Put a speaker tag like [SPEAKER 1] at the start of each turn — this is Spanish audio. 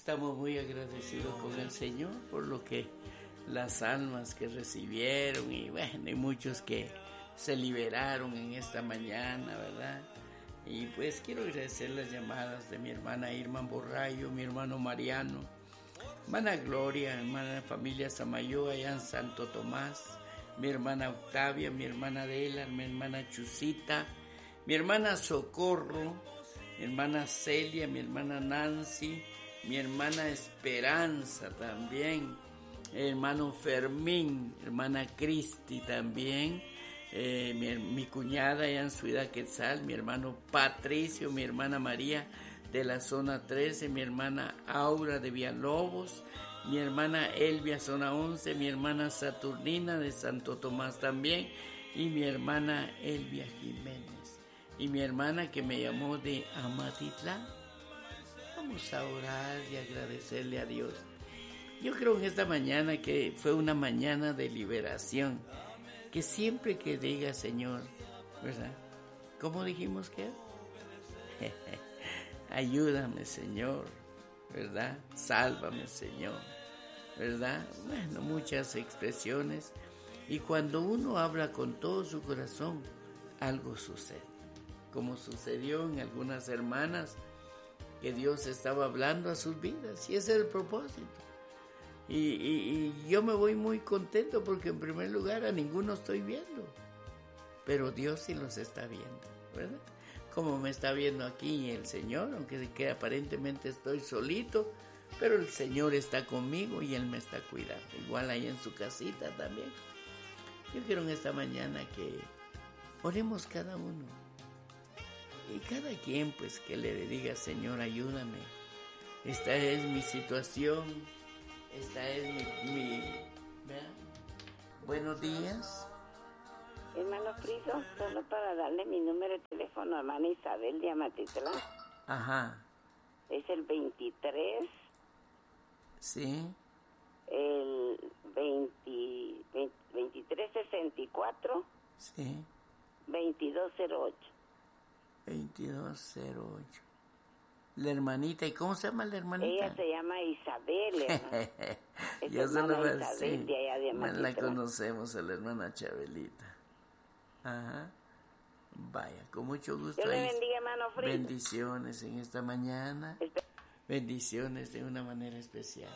[SPEAKER 1] Estamos muy agradecidos con el Señor por lo que las almas que recibieron y bueno, hay muchos que se liberaron en esta mañana, ¿verdad? Y pues quiero agradecer las llamadas de mi hermana Irma Borrayo, mi hermano Mariano, hermana Gloria, hermana de familia Samayoa allá en Santo Tomás, mi hermana Octavia, mi hermana Adela, mi hermana Chusita, mi hermana Socorro, mi hermana Celia, mi hermana Nancy, mi hermana Esperanza también, hermano Fermín, hermana Cristi también, mi cuñada allá en Ciudad Quetzal, mi hermano Patricio, mi hermana María de la zona 13, mi hermana Aura de Villalobos, mi hermana Elvia zona 11, mi hermana Saturnina de Santo Tomás también y mi hermana Elvia Jiménez y mi hermana que me llamó de Amatitlán. Vamos a orar y agradecerle a Dios. Yo creo en esta mañana que fue una mañana de liberación, que siempre que diga Señor, ¿verdad? ¿Cómo dijimos que? Ayúdame Señor, ¿verdad? Sálvame Señor, ¿verdad? Bueno, muchas expresiones. Y cuando uno habla con todo su corazón, algo sucede. Como sucedió en algunas hermanas, que Dios estaba hablando a sus vidas. Y ese es el propósito. Y yo me voy muy contento porque en primer lugar a ninguno estoy viendo. Pero Dios sí los está viendo, ¿verdad? Como me está viendo aquí el Señor, aunque aparentemente estoy solito, pero el Señor está conmigo y Él me está cuidando. Igual ahí en su casita también. Yo quiero en esta mañana que oremos cada uno. Y cada quien pues que le diga, Señor, ayúdame. Esta es mi situación. Esta es mi ¿verdad? Buenos días.
[SPEAKER 2] Hermano Friso, solo para darle mi número de teléfono a hermana Isabel de Amatitlán.
[SPEAKER 1] Ajá.
[SPEAKER 2] Es el 23.
[SPEAKER 1] Sí.
[SPEAKER 2] El 2364.
[SPEAKER 1] Sí.
[SPEAKER 2] 2208.
[SPEAKER 1] 2208. La hermanita, ¿y cómo se llama la hermanita?
[SPEAKER 2] Ella se llama Isabel, hermano.
[SPEAKER 1] Yo se lo voy a decir.
[SPEAKER 2] De allá de Amatitlán.
[SPEAKER 1] La conocemos a la hermana Chabelita. Ajá. Vaya, con mucho gusto.
[SPEAKER 2] Dios le bendiga, hermano Friso.
[SPEAKER 1] Bendiciones en esta mañana. Bendiciones de una manera especial.